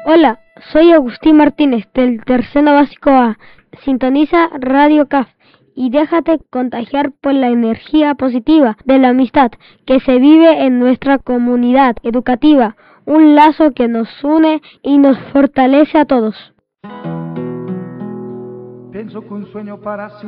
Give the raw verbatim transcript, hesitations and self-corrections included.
Hola, soy Agustín Martínez del Tercero Básico A. Sintoniza Radio C A F y déjate contagiar por la energía positiva de la amistad que se vive en nuestra comunidad educativa, un lazo que nos une y nos fortalece a todos. Pienso que un sueño para